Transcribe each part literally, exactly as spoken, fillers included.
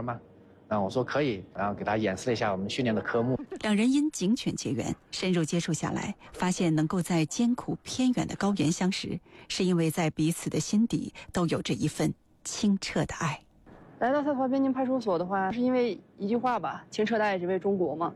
吗？啊，我说可以，然后给他演示了一下我们训练的科目。 两人因警犬结缘，深入接触下来，发现能够在艰苦偏远的高原相识，是因为在彼此的心底都有着一份清澈的爱。 来到赛图拉边境派出所的话，是因为一句话吧，清澈的爱只为中国嘛。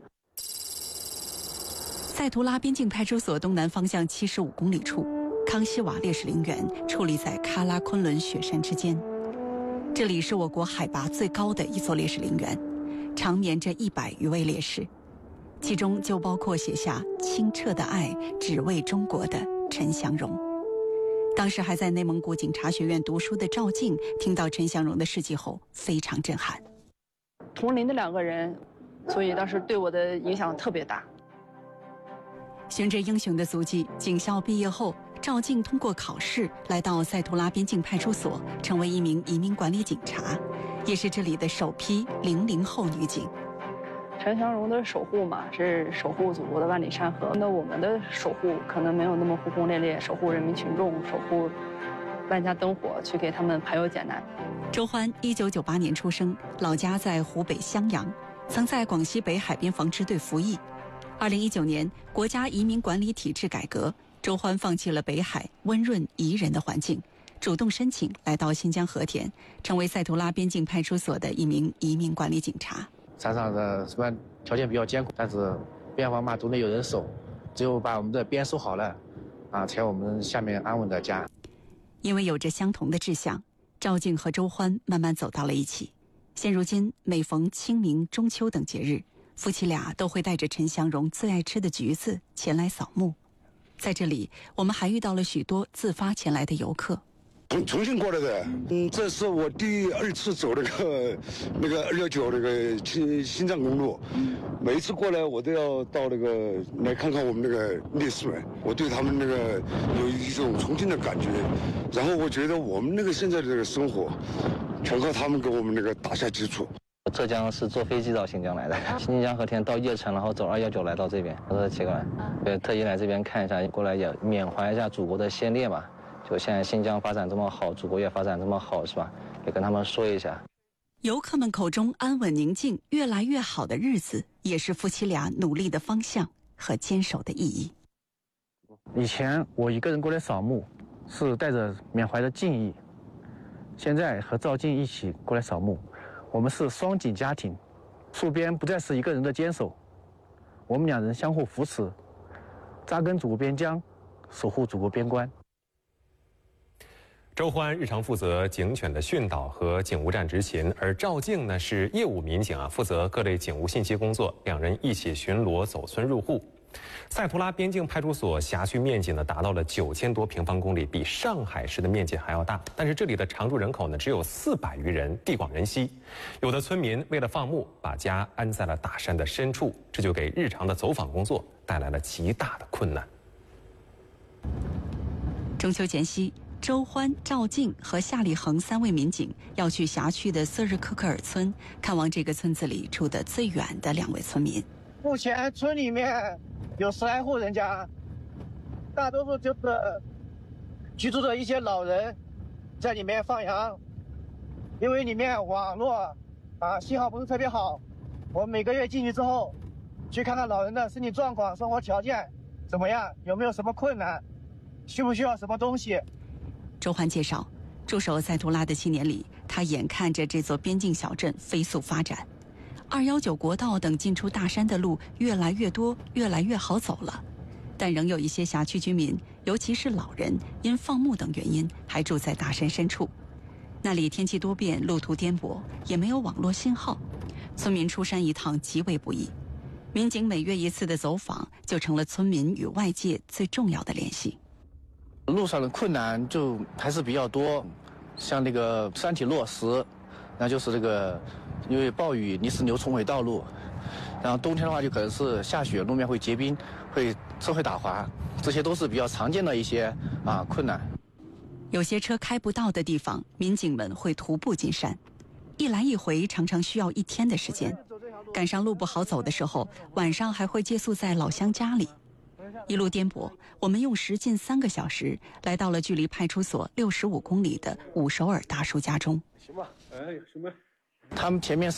赛图拉边境派出所东南方向七十五公里处，康熙瓦烈士陵园矗立在喀拉昆仑雪山之间。这里是我国海拔最高的一座烈士陵园，长眠着一百余位烈士，其中就包括写下“清澈的爱只为中国”的陈祥荣。当时还在内蒙古警察学院读书的赵静，听到陈祥荣的事迹后非常震撼。 同龄的两个人，所以当时对我的影响特别大。 循着英雄的足迹，警校毕业后，赵静通过考试来到赛图拉边境派出所，成为一名移民管理警察，也是这里的首批零零后女警。 陈祥荣的守护嘛，是守护祖国的万里山河。那我们的守护可能没有那么轰轰烈烈，守护人民群众，守护万家灯火，去给他们排忧解难。 周欢一九九八年出生，老家在湖北襄阳，曾在广西北海边防支队服役。二零一九年，国家移民管理体制改革，周欢放弃了北海温润宜人的环境，主动申请来到新疆和田，成为赛图拉边境派出所的一名移民管理警察。 山上的虽然条件比较艰苦，但是边防嘛都得有人守，只有把我们的边守好了，啊，才有我们下面安稳的家。 因为有着相同的志向，赵静和周欢慢慢走到了一起。现如今，每逢清明、中秋等节日，夫妻俩都会带着陈祥荣最爱吃的橘子前来扫墓。在这里，我们还遇到了许多自发前来的游客。 从重庆过来的，嗯，这是我第二次走那个那个二幺九那个新新藏公路，每一次过来我都要到那个来看看我们那个烈士们，我对他们那个有一种崇敬的感觉，然后我觉得我们那个现在的这个生活，全靠他们给我们那个打下基础。 浙江是坐飞机到新疆来的，新疆和田到叶城，然后走二幺九来到这边，我说奇怪，对，特意来这边看一下，过来也缅怀一下祖国的先烈嘛。就现在新疆发展这么好，祖国也发展这么好，是吧？也跟他们说一下。 游客们口中安稳宁静、越来越好的日子，也是夫妻俩努力的方向和坚守的意义。 以前我一个人过来扫墓，是带着缅怀的敬意。现在和赵静一起过来扫墓，我们是双井家庭，戍边不再是一个人的坚守，我们两人相互扶持，扎根祖国边疆，守护祖国边关。 周欢日常负责警犬的训导和警务站执勤，而赵静呢是业务民警啊，负责各类警务信息工作。两人一起巡逻、走村入户。赛图拉边境派出所辖区面积呢达到了九千多平方公里，比上海市的面积还要大。但是这里的常住人口呢只有四百余人，地广人稀。有的村民为了放牧，把家安在了大山的深处，这就给日常的走访工作带来了极大的困难。 中秋前夕，周欢、赵静和夏立恒三位民警要去辖区的瑟日克克尔村，看望这个村子里住得最远的两位村民。 目前村里面有十来户人家，大多数就是居住着一些老人，在里面放羊。因为里面网络啊信号不是特别好，我们每个月进去之后，去看看老人的身体状况、生活条件怎么样，有没有什么困难，需不需要什么东西。 周欢介绍，驻守赛图拉的七年里，他眼看着这座边境小镇飞速发展，二幺九国道等进出大山的路越来越多，越来越好走了。但仍有一些辖区居民，尤其是老人，因放牧等原因，还住在大山深处。那里天气多变，路途颠簸，也没有网络信号，村民出山一趟极为不易。民警每月一次的走访，就成了村民与外界最重要的联系。 路上的困难就还是比较多，像那个山体落石，那就是这个因为暴雨泥石流冲毁道路，然后冬天的话就可能是下雪，路面会结冰，会车会打滑，这些都是比较常见的一些啊困难。 有些车开不到的地方，民警们会徒步进山，一来一回常常需要一天的时间。赶上路不好走的时候，晚上还会借宿在老乡家里。一路颠簸，我们用时近三个小时来到了距离派出所六十五公里的五首尔大叔家中。 行吧，哎，什么？他们前面